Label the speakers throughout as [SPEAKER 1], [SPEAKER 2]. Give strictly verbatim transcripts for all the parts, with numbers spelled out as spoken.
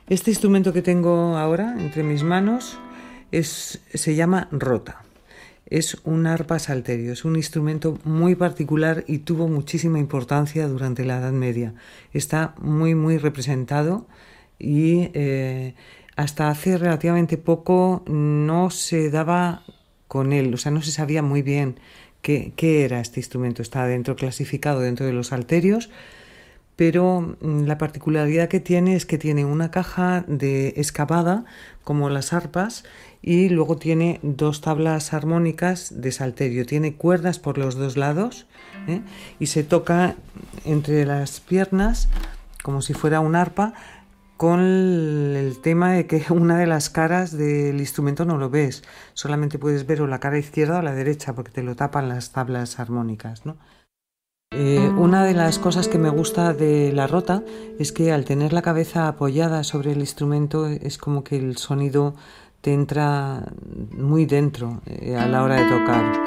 [SPEAKER 1] Este instrumento que tengo ahora entre mis manos es, se llama rota. Es un arpa salterio, es un instrumento muy particular y tuvo muchísima importancia durante la Edad Media. Está muy, muy representado y eh, hasta hace relativamente poco no se daba con él, o sea, no se sabía muy bien qué, qué era este instrumento. Está dentro, clasificado dentro de los salterios, pero la particularidad que tiene es que tiene una caja de excavada como las arpas y luego tiene dos tablas armónicas de salterio, tiene cuerdas por los dos lados, ¿eh? Y se toca entre las piernas como si fuera un arpa, con el tema de que una de las caras del instrumento no lo ves, solamente puedes ver o la cara izquierda o la derecha porque te lo tapan las tablas armónicas, ¿no? Eh, una de las cosas que me gusta de la rota es que al tener la cabeza apoyada sobre el instrumento es como que el sonido te entra muy dentro eh, a la hora de tocar.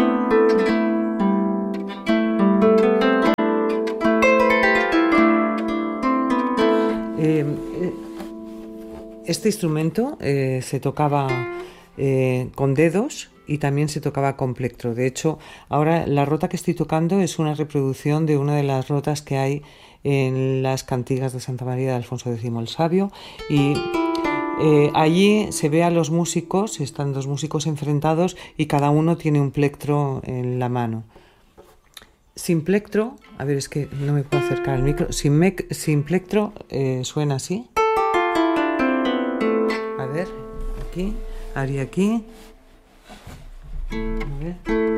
[SPEAKER 1] Eh, este instrumento eh, se tocaba eh, con dedos y también se tocaba con plectro. De hecho, ahora la rota que estoy tocando es una reproducción de una de las rotas que hay en las cantigas de Santa María de Alfonso X el Sabio, y eh, allí se ve a los músicos, están dos músicos enfrentados y cada uno tiene un plectro en la mano. Sin plectro, a ver, es que no me puedo acercar al micro, sin, me, sin plectro eh, suena así. A ver, aquí, haría aquí. A ver.